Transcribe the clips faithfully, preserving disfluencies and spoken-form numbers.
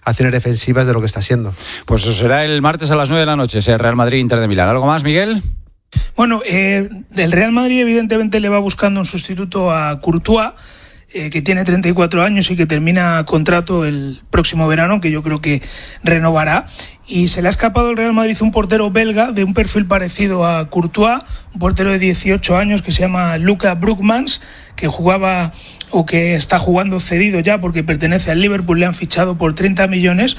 acciones defensivas de lo que está siendo. Pues eso será el martes a las nueve de la noche, ese Real Madrid-Inter de Milán. ¿Algo más, Miguel? Bueno, eh, el Real Madrid evidentemente le va buscando un sustituto a Courtois, eh, que tiene treinta y cuatro años y que termina contrato el próximo verano, que yo creo que renovará. Y se le ha escapado al Real Madrid un portero belga de un perfil parecido a Courtois, un portero de dieciocho años que se llama Luka Broekmans, que jugaba o que está jugando cedido ya porque pertenece al Liverpool, le han fichado por treinta millones.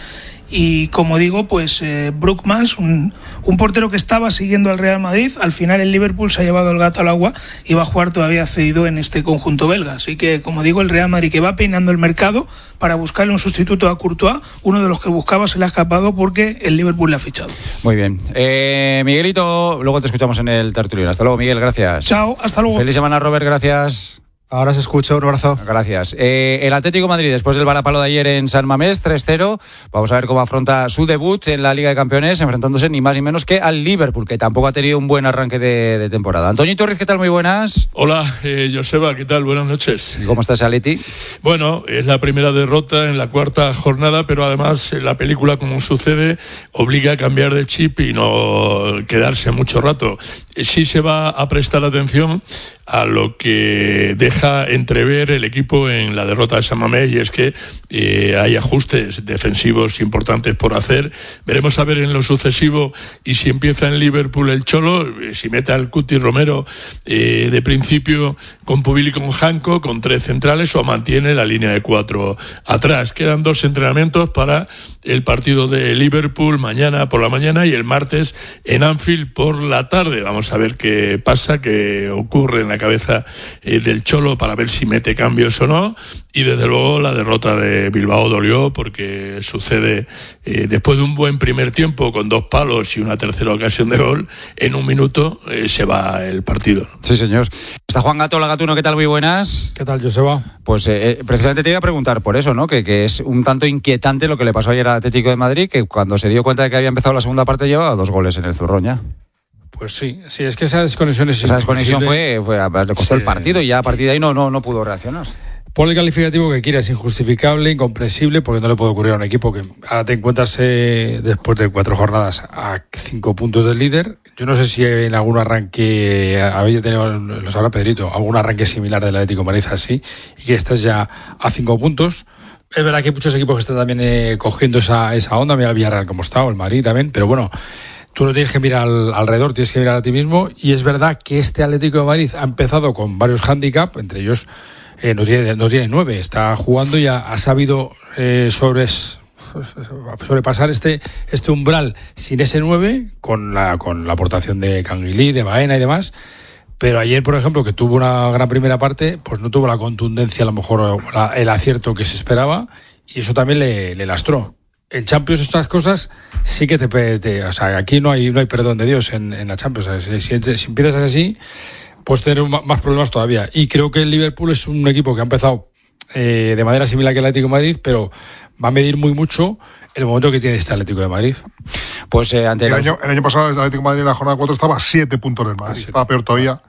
Y como digo, pues eh, Broekmans, un, un portero que estaba siguiendo al Real Madrid, al final el Liverpool se ha llevado el gato al agua y va a jugar todavía cedido en este conjunto belga. Así que, como digo, el Real Madrid que va peinando el mercado para buscarle un sustituto a Courtois, uno de los que buscaba se le ha escapado porque el Liverpool le ha fichado. Muy bien. Eh, Miguelito, luego te escuchamos en el tertulión. Hasta luego, Miguel, gracias. Chao, hasta luego. Feliz semana, Robert, gracias. Ahora se escucha, un abrazo. Gracias. Eh, el Atlético de Madrid, después del varapalo de ayer en San Mamés, tres cero, vamos a ver cómo afronta su debut en la Liga de Campeones, enfrentándose ni más ni menos que al Liverpool, que tampoco ha tenido un buen arranque de, de temporada. Antonio Torres, ¿qué tal? Muy buenas. Hola, eh, Joseba, ¿qué tal? Buenas noches. ¿Y cómo está ese Atleti? Bueno, es la primera derrota en la cuarta jornada, pero además la película, como sucede, obliga a cambiar de chip y no quedarse mucho rato. Sí se va a prestar atención a lo que deja entrever el equipo en la derrota de San Mamés, y es que eh, hay ajustes defensivos importantes por hacer. Veremos a ver en lo sucesivo y si empieza en Liverpool el Cholo, si mete al Cuti Romero eh, de principio con Pubil y con Janko, con tres centrales, o mantiene la línea de cuatro atrás. Quedan dos entrenamientos para el partido de Liverpool mañana por la mañana y el martes en Anfield por la tarde. Vamos a ver qué pasa, qué ocurre en la cabeza eh, del Cholo para ver si mete cambios o no. Y desde luego la derrota de Bilbao dolió porque sucede eh, después de un buen primer tiempo con dos palos y una tercera ocasión de gol, en un minuto eh, se va el partido. Sí, señor. Está Juan Gato, la Gatuno, ¿qué tal? Muy buenas. ¿Qué tal, Joseba? Pues eh, precisamente te iba a preguntar por eso, ¿no? Que, que es un tanto inquietante lo que le pasó ayer al Atlético de Madrid, que cuando se dio cuenta de que había empezado la segunda parte llevaba dos goles en el zurrón ya. Pues sí, sí, es que esa desconexión es Esa desconexión fue, fue, le costó sí. el partido y ya a partir de ahí no, no, no pudo reaccionar. Por el calificativo que quieras, injustificable, incomprensible, porque no le puede ocurrir a un equipo que ahora te encuentras eh, después de cuatro jornadas a cinco puntos del líder. Yo no sé si en algún arranque, habéis tenido, lo sabrá Pedrito, algún arranque similar del Atlético de Madrid así, y que estás ya a cinco puntos. Es verdad que hay muchos equipos que están también eh, cogiendo esa, esa onda, mira el Villarreal como está, o el Madrid también, pero bueno, tú no tienes que mirar al, alrededor, tienes que mirar a ti mismo, y es verdad que este Atlético de Madrid ha empezado con varios hándicaps, entre ellos eh, no tiene no tiene nueve, está jugando y ha, ha sabido eh, sobres, sobrepasar este este umbral sin ese nueve, con la con la aportación de Canguilí, de Baena y demás. Pero ayer, por ejemplo, que tuvo una gran primera parte, pues no tuvo la contundencia, a lo mejor la, el acierto que se esperaba, y eso también le, le lastró. En Champions estas cosas sí que te, te o sea, aquí no hay no hay perdón de Dios en, en la Champions. O sea, si, si, si empiezas así, puedes tener más problemas todavía. Y creo que el Liverpool es un equipo que ha empezado eh, de manera similar que el Atlético de Madrid, pero va a medir muy mucho el momento que tiene este Atlético de Madrid. Pues eh, ante el, los... año, el año pasado el Atlético de Madrid en la jornada cuatro estaba a siete puntos del Madrid, ah, sí. Estaba peor todavía.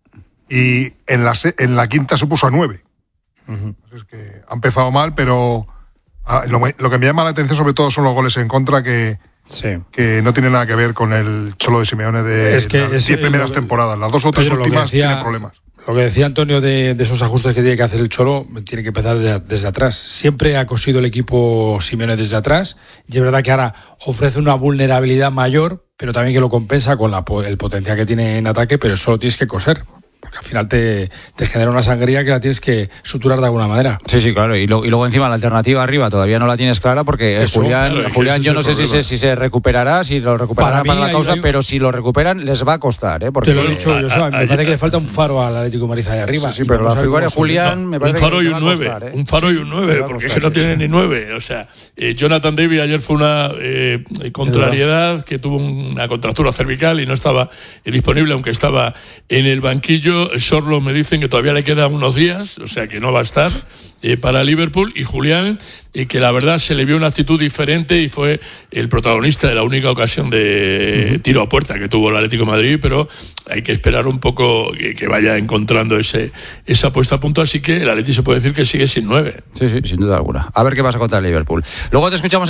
Y en la, en la quinta se puso a nueve. Uh-huh. Es que ha empezado mal, pero ah, lo, lo que me llama la atención sobre todo son los goles en contra que, sí. que no tienen nada que ver con el Cholo de Simeone de es que las diez primeras lo, temporadas. Las dos o tres últimas decía, tienen problemas. Lo que decía Antonio de, de esos ajustes que tiene que hacer el Cholo, tiene que empezar desde, desde atrás. Siempre ha cosido el equipo Simeone desde atrás, y es verdad que ahora ofrece una vulnerabilidad mayor, pero también que lo compensa con la, el potencial que tiene en ataque, pero eso lo tienes que coser. Porque al final te, te genera una sangría que la tienes que suturar de alguna manera. Sí, sí, claro. Y, lo, y luego encima la alternativa arriba todavía no la tienes clara porque eso, Julián, claro, Julián yo no sé si se, si se recuperará, si lo recuperará para, para la causa, hay... pero si lo recuperan les va a costar. ¿eh? Porque, te lo he dicho, yo, ¿sabes? Me parece que le falta un faro al Atlético de Madrid ahí arriba. Sí, sí, pero la figura de Julián me parece un faro que y un nueve, costar, ¿eh? un faro y un nueve, porque es que no tiene ni nueve. O sea, eh, Jonathan David ayer fue una eh, contrariedad que tuvo una contractura cervical y no estaba eh, disponible, aunque estaba en el banquillo. Sorlo me dicen que todavía le quedan unos días, o sea que no va a estar eh, para Liverpool, y Julián, eh, que la verdad se le vio una actitud diferente y fue el protagonista de la única ocasión de uh-huh. tiro a puerta que tuvo el Atlético de Madrid, pero hay que esperar un poco que, que vaya encontrando ese esa puesta a punto, así que el Atlético se puede decir que sigue sin nueve. Sí, sí, sin duda alguna. A ver qué pasa contra el Liverpool. Luego te escuchamos